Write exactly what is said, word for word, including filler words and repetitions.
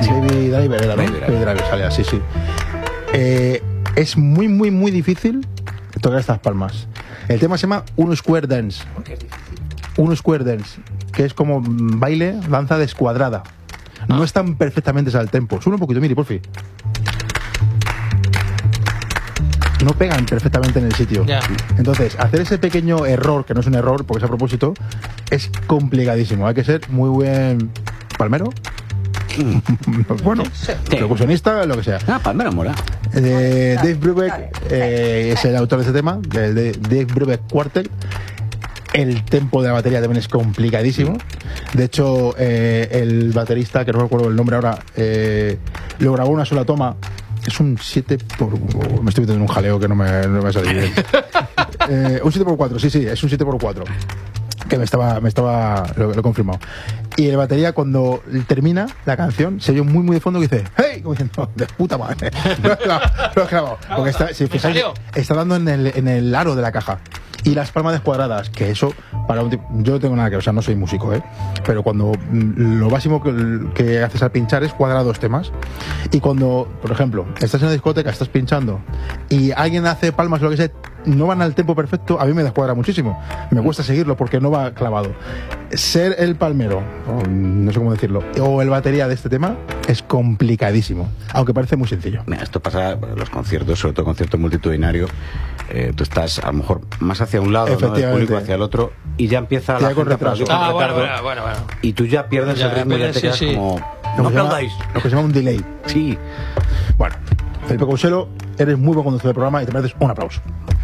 Baby Driver era, ¿no? Baby Driver. Baby Driver salía, sí, sí. Eh, es muy, muy, muy difícil tocar estas palmas. El tema se llama Un Square Dance. ¿Por qué es difícil? Un Square Dance, que es como baile, danza descuadrada. No están perfectamente al tempo. Sube un poquito, mire, porfi. No pegan perfectamente en el sitio. Ya. Entonces, hacer ese pequeño error, que no es un error porque es a propósito, es complicadísimo. Hay que ser muy buen palmero. Bueno, Sí. percusionista, lo que sea. Ah, Palmero mola. Eh, Dave Brubeck eh, es el autor de este tema, el de Dave Brubeck Quartet. El tempo de la batería también es complicadísimo. De hecho, eh, el baterista, que no recuerdo el nombre ahora, eh, lo grabó una sola toma. Es un siete por... Me estoy metiendo en un jaleo que no me, no me va a salir bien. eh, un siete por cuatro, sí, sí, es un siete por cuatro. Que me estaba... Me estaba lo, lo he confirmado. Y el batería, cuando termina la canción, se oye muy, muy de fondo que dice ¡Hey! Como diciendo, de puta madre. Lo he clavado, lo he clavado. Porque está, si fijáis, está dando en el, en el aro de la caja. Y las palmas descuadradas, que eso, para un tipo, yo no tengo nada que ver, o sea, no soy músico, ¿eh? Pero cuando mm, lo básico que, que haces al pinchar es cuadrar dos temas. Y cuando, por ejemplo, estás en una discoteca, estás pinchando, y alguien hace palmas o lo que sea, no van al tempo perfecto, a mí me descuadra muchísimo. Me cuesta seguirlo porque no va clavado. Ser el palmero, o no sé cómo decirlo, o el batería de este tema, es complicadísimo, aunque parece muy sencillo. Mira, esto pasa en los conciertos, sobre todo conciertos multitudinarios. Eh, tú estás a lo mejor más hacia un lado, ¿no? Del público hacia el otro, y ya empieza Ya la con gente a retraso. aplaudir con Ah, bueno, retardo, bueno, bueno, bueno. y tú ya pierdes Ya, el ritmo y ya sí, te quedas sí. como... Lo No que, se llama, aplaudáis. lo que se llama un delay. Sí. Bueno, Felipe Couselo, eres muy buen conductor del programa y te mereces un aplauso.